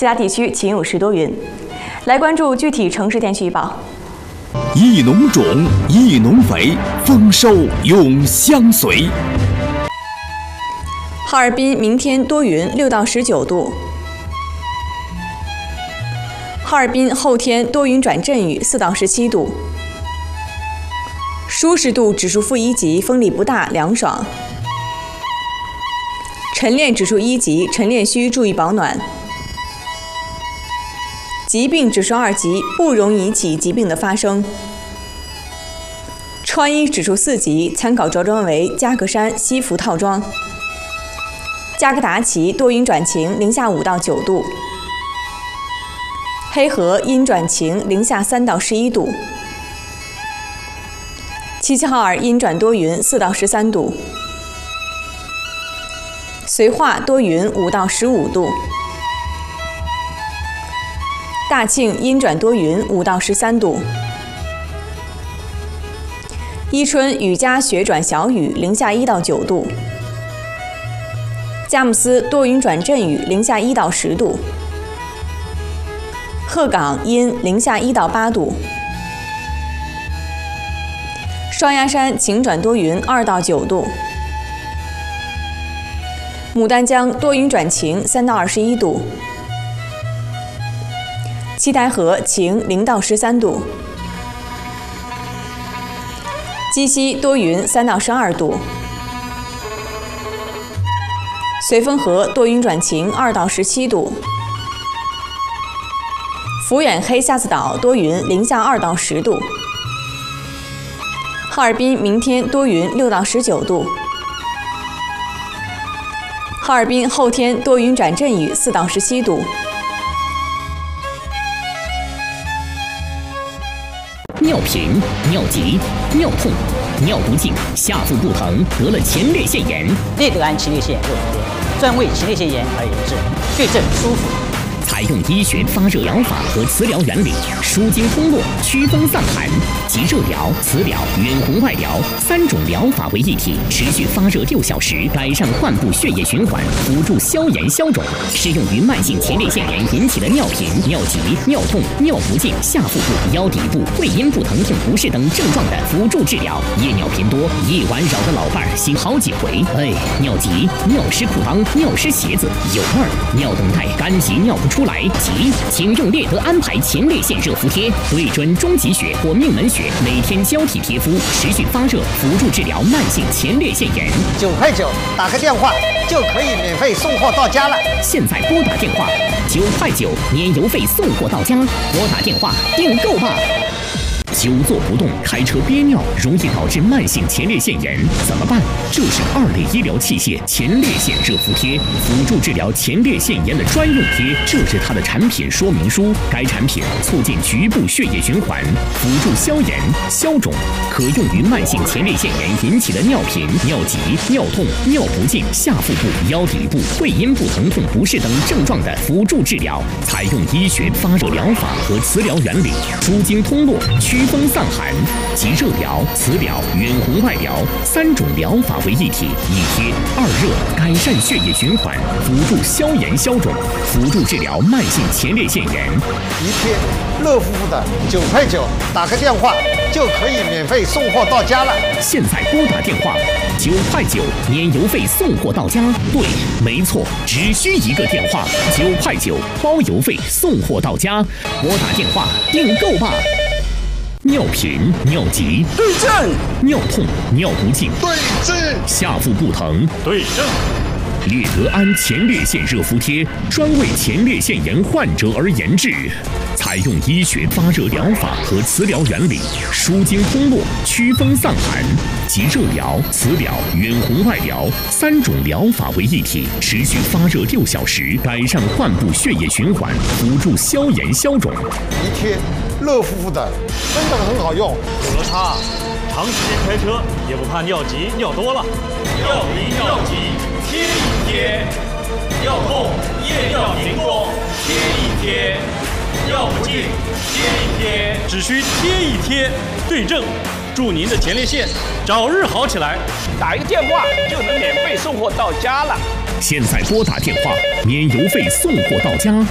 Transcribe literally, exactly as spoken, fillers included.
其他地区晴有时多云。来关注具体城市天气预报。 益农种，益农肥，丰收永相随。 哈尔滨明天多云，六到十九度。哈尔滨后天多云转阵雨，四到十七度。舒适度指数负一级，风力不大，凉爽。晨练指数一级，晨练需注意保暖。疾病指数二级，不容易引起疾病的发生。穿衣指数四级，参考着装为加格衫、西服套装。加格达奇多云转晴，零下五到九度。黑河阴转晴，零下三到十一度。齐齐哈尔阴转多云，四到十三度。绥化多云，五到十五度。大庆阴转多云，五到十三度。伊春雨夹雪转小雨，零下一到九度。佳木斯多云转阵雨，零下一到十度。鹤岗阴，零下一到八度。双鸭山晴转多云，二到九度。牡丹江多云转晴，三到二十一度。七台河晴，零到十三度。鸡西多云，三到十二度。绥芬河多云转晴，二到十七度。抚远黑瞎子岛多云，零下二到十度。哈尔滨明天多云，六到十九度。哈尔滨后天多云转阵雨，四到十七度。 尿频、尿急、尿痛、尿不尽、下腹不疼，得了前列腺炎。 内德安前列腺热敷贴，专为前列腺炎而研制，对症舒服。 采用医学发热疗法和磁疗原理，舒筋通络、祛风散寒，集热疗、磁疗、远红外疗三种疗法为一体，持续发热六小时，改善患部血液循环，辅助消炎消肿。适用于慢性前列腺炎引起的尿频、尿急、尿痛、尿不尽、下腹部、腰底部、会阴部疼痛不适等症状的辅助治疗。夜尿频多，夜晚扰的老伴儿醒好几回。哎，尿急、尿湿裤裆、尿湿鞋子，有味儿，尿等待干急尿不出来，急，请用列德安排前列腺热敷贴，对准中极穴或命门穴，每天交替贴敷，持续发热，辅助治疗慢性前列腺炎。 九块九，打个电话就可以免费送货到家了。 现在拨打电话，九块九，年邮费送货到家。拨打电话订购吧。久坐不动，开车憋尿，容易导致慢性前列腺炎，怎么办？这是二类医疗器械前列腺热敷贴，辅助治疗前列腺炎的专用贴。这是它的产品说明书。该产品促进局部血液循环，辅助消炎消肿，可用于慢性前列腺炎引起的尿频、尿急、尿痛、尿不尽、下腹部、腰底部、会阴部疼痛不适等症状的辅助治疗。采用医学发热疗法和磁疗原理，舒筋通络、祛风散寒，集热疗、磁疗、远红外疗三种疗法为一体，一贴二热，改善血液循环，辅助消炎消肿，辅助治疗慢性前列腺炎。 一贴热乎乎的，九块九，打个电话就可以免费送货到家了。 现在拨打电话，九块九，年邮费送货到家。对，没错，只需一个电话，九块九，包邮费送货到家。拨打电话订购吧。尿频、尿急对症， 尿痛、尿不尽对症， 下腹不疼对症。 列德安前列腺热敷贴专为前列腺炎患者而研制，采用医学发热疗法和磁疗原理，舒筋通络、祛风散寒，集热疗、磁疗、远红外疗三种疗法为一体，持续发热六小时，改善患部血液循环，辅助消炎消肿。 一贴热乎乎的，真的很好用。 有了它，长时间开车也不怕尿急尿多了。 尿频尿急贴一贴，尿痛夜尿频多贴一贴，尿不尽贴一贴， 只需贴一贴，对症，祝您的前列腺早日好起来。 打一个电话就能免费送货到家了。 现在拨打电话，免邮费送货到家。